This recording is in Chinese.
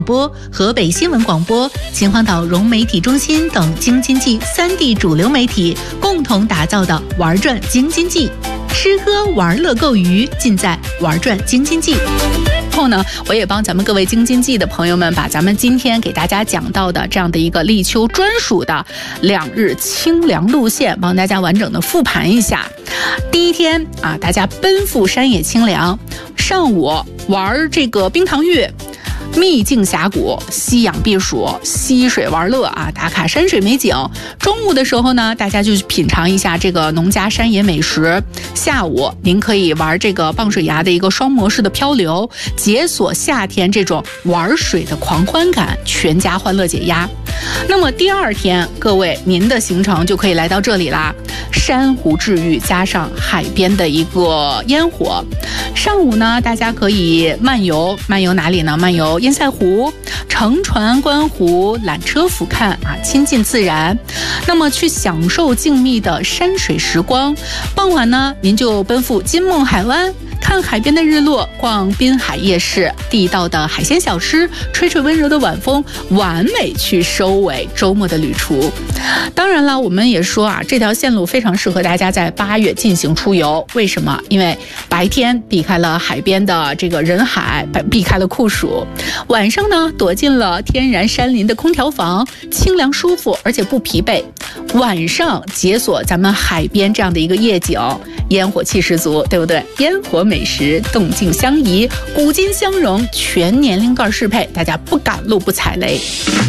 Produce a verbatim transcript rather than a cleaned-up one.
播、河北新闻广播、秦皇岛融媒体中心等京津冀三地主流媒体共同打造的玩转京津冀，吃喝玩乐购娱尽在玩转京津冀。后呢，我也帮咱们各位京津冀的朋友们把咱们今天给大家讲到的这样的一个立秋专属的两日清凉路线，帮大家完整的复盘一下。第一天啊，大家奔赴山野清凉，上午玩这个冰糖浴。秘境峡谷，吸氧避暑，溪水玩乐啊，打卡山水美景。中午的时候呢，大家就品尝一下这个农家山野美食。下午您可以玩这个傍水崖的一个双模式的漂流，解锁夏天这种玩水的狂欢感，全家欢乐解压。那么第二天，各位您的行程就可以来到这里啦，珊瑚治愈加上海边的一个烟火。上午呢，大家可以漫游，漫游哪里呢？漫游烟塞湖，乘船观湖，缆车俯瞰啊，亲近自然。那么去享受静谧的山水时光。傍晚呢，您就奔赴金梦海湾，看海边的日落，逛滨海夜市，地道的海鲜小吃，吹吹温柔的晚风，完美去收尾周末的旅途。当然了，我们也说啊，这条线路非常适合大家在八月进行出游。为什么？因为白天避开了海边的这个人海，避开了酷暑，晚上呢躲进了天然山林的空调房，清凉舒服而且不疲惫。晚上解锁咱们海边这样的一个夜景，烟火气十足，对不对？烟火美食，动静相宜，古今相融，全年龄段适配，大家不赶路不踩雷。